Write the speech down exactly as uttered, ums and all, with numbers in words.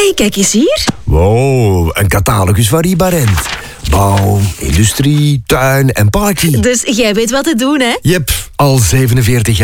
Amai, kijk eens hier. Wow, een catalogus van Ribarent. Bouw, industrie, tuin en party. Dus jij weet wat te doen, hè? Jep, al zevenenveertig jaar.